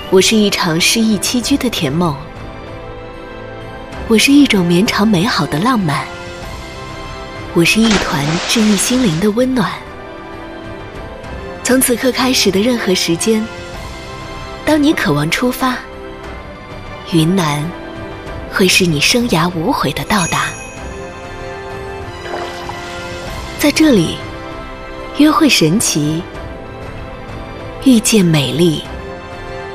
我是一场诗意栖居的甜梦，我是一种绵长美好的浪漫，我是一团治愈心灵的温暖。从此刻开始的任何时间，当你渴望出发，云南会是你生涯无悔的到达。在这里，约会神奇，遇见美丽。